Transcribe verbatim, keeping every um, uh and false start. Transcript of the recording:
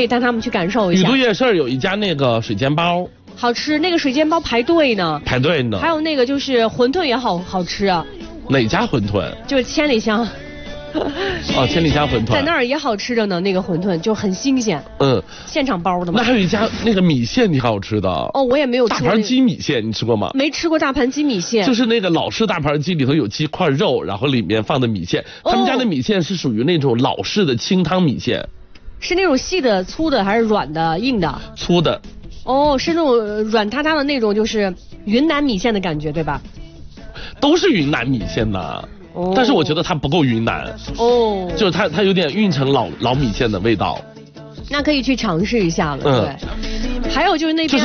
以带他们去感受一下。 宇都夜市有一家那个水煎包， 好吃，那个水煎包排队呢， 排队呢。 还有那个就是馄饨也好好吃啊。 哪家馄饨？ 就是千里香。 哦，千里香馄饨在那儿也好吃着呢，那个馄饨就很新鲜。 嗯， 现场包的嘛。 那还有一家那个米线挺好吃的。 哦，我也没有吃过、那个。 大盘鸡米线你吃过吗？ 没吃过大盘鸡米线。 就是那个老式大盘鸡里头有鸡块肉，然后里面放的米线。 哦、 他们家的米线是属于那种老式的清汤米线。 是那种细的、粗的还是软的、硬的？ 粗的。 哦，是那种软塌塌的那种，就是云南米线的感觉，对吧？ 都是云南米线呐。哦、但是我觉得它不够云南哦，就是它它有点运成老老米线的味道， 那可以去尝试一下了。嗯，对，还有就是那边。